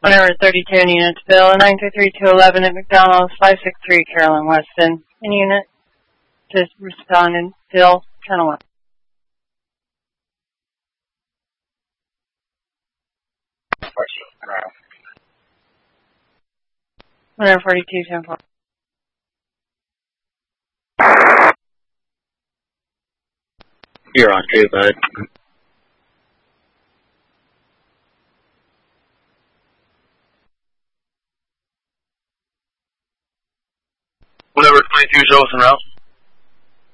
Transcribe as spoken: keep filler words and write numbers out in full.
Whenever thirty-two in units, Bill, nine two three two eleven at McDonald's, five six three Carolyn Weston. In unit, just responding, Bill, Channel one. Whenever forty-two ten four. You're on too, bud. Whenever twenty-two shows us en route.